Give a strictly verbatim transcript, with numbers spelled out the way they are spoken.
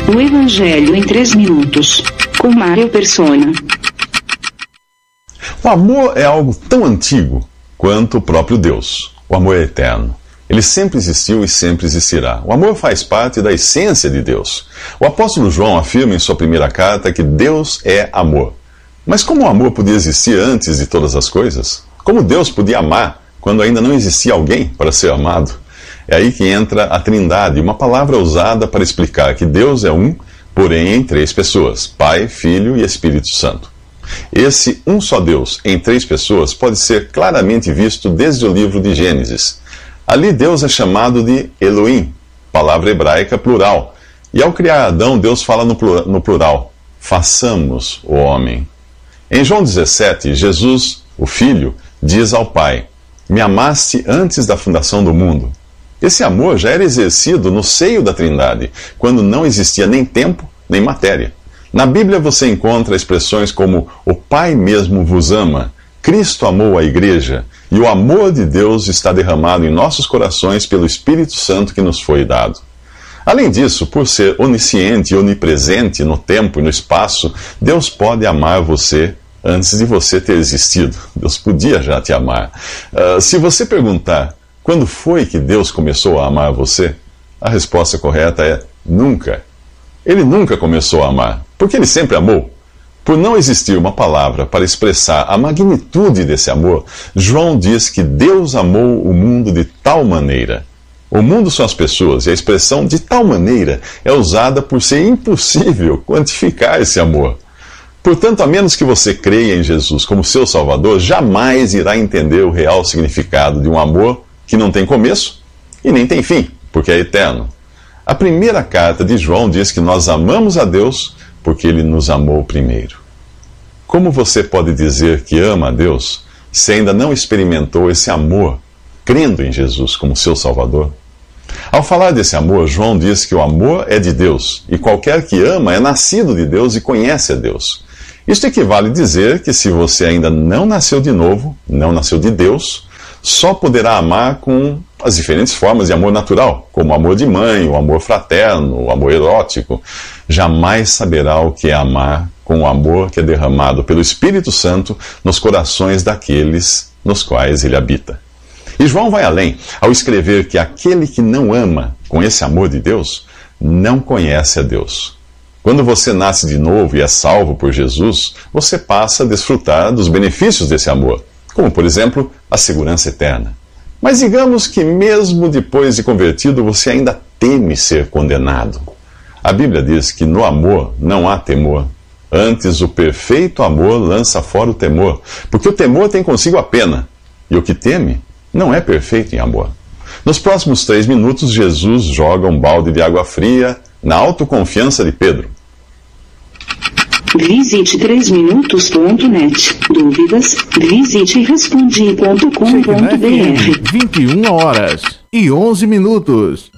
O Evangelho em três minutos, com Mário Persona. O amor é algo tão antigo quanto o próprio Deus. O amor é eterno. Ele sempre existiu e sempre existirá. O amor faz parte da essência de Deus. O apóstolo João afirma em sua primeira carta que Deus é amor. Mas como o amor podia existir antes de todas as coisas? Como Deus podia amar quando ainda não existia alguém para ser amado? É aí que entra a Trindade, uma palavra usada para explicar que Deus é um, porém em três pessoas: Pai, Filho e Espírito Santo. Esse um só Deus em três pessoas pode ser claramente visto desde o livro de Gênesis. Ali Deus é chamado de Elohim, palavra hebraica plural. E ao criar Adão, Deus fala no plural: façamos o homem. Em João dezessete, Jesus, o Filho, diz ao Pai: me amaste antes da fundação do mundo. Esse amor já era exercido no seio da Trindade, quando não existia nem tempo, nem matéria. Na Bíblia você encontra expressões como o Pai mesmo vos ama, Cristo amou a igreja, e o amor de Deus está derramado em nossos corações pelo Espírito Santo que nos foi dado. Além disso, por ser onisciente e onipresente no tempo e no espaço, Deus pode amar você antes de você ter existido. Deus podia já te amar. Uh, se você perguntar quando foi que Deus começou a amar você, a resposta correta é nunca. Ele nunca começou a amar, porque ele sempre amou. Por não existir uma palavra para expressar a magnitude desse amor, João diz que Deus amou o mundo de tal maneira. O mundo são as pessoas, e a expressão de tal maneira é usada por ser impossível quantificar esse amor. Portanto, a menos que você creia em Jesus como seu Salvador, jamais irá entender o real significado de um amor que não tem começo e nem tem fim, porque é eterno. A primeira carta de João diz que nós amamos a Deus porque ele nos amou primeiro. Como você pode dizer que ama a Deus se ainda não experimentou esse amor, crendo em Jesus como seu Salvador? Ao falar desse amor, João diz que o amor é de Deus, e qualquer que ama é nascido de Deus e conhece a Deus. Isto equivale a dizer que se você ainda não nasceu de novo, não nasceu de Deus, só poderá amar com as diferentes formas de amor natural, como o amor de mãe, o amor fraterno, o amor erótico. Jamais saberá o que é amar com o amor que é derramado pelo Espírito Santo nos corações daqueles nos quais ele habita. E João vai além, ao escrever que aquele que não ama com esse amor de Deus, não conhece a Deus. Quando você nasce de novo e é salvo por Jesus, você passa a desfrutar dos benefícios desse amor, como, por exemplo, a segurança eterna. Mas digamos que mesmo depois de convertido, você ainda teme ser condenado. A Bíblia diz que no amor não há temor. Antes, o perfeito amor lança fora o temor, porque o temor tem consigo a pena, e o que teme não é perfeito em amor. Nos próximos três minutos, Jesus joga um balde de água fria na autoconfiança de Pedro. Visite três minutos ponto net. Dúvidas? Visite respondi ponto com ponto br. vinte e uma horas e onze minutos.